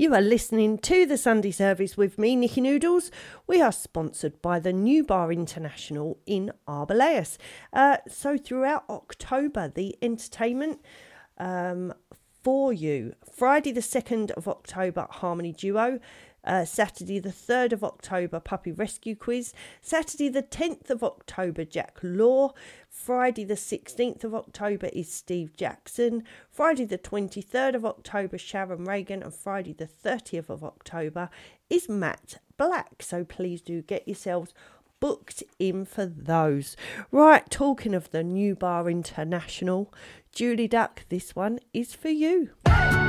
You are listening to the Sunday service with me, Nikki Noodles. We are sponsored by the New Bar International in Arboleus. So throughout October, the entertainment for you. Friday the 2nd of October, Harmony Duo. Saturday the 3rd of October, Puppy Rescue Quiz. Saturday the 10th of October, Jack Law. Friday the 16th of October is Steve Jackson. Friday the 23rd of October, Sharon Reagan. And Friday the 30th of October is Matt Black. So please do get yourselves booked in for those. Right, talking of the New Bar International, Julie Duck, this one is for you.